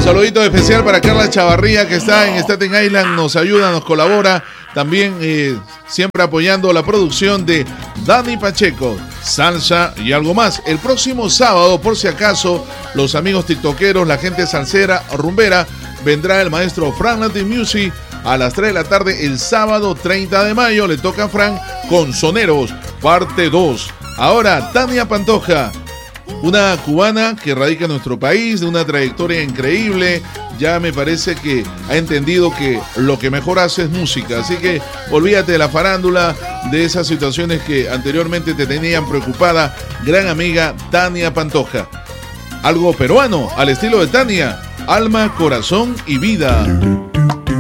saludito especial para Carla Chavarría, que está en Staten Island, nos ayuda, nos colabora. También siempre apoyando la producción de Dani Pacheco, salsa y algo más. El próximo sábado, por si acaso, los amigos tiktokeros, la gente salsera, rumbera, vendrá el maestro Frank Latin Music a las 3 de la tarde el sábado 30 de mayo. Le toca a Frank con Soneros, parte 2. Ahora, Tania Pantoja, una cubana que radica en nuestro país, de una trayectoria increíble. Ya me parece que ha entendido que lo que mejor hace es música. Así que olvídate de la farándula, de esas situaciones que anteriormente te tenían preocupada. Gran amiga Tania Pantoja. Algo peruano, al estilo de Tania. Alma, corazón y vida.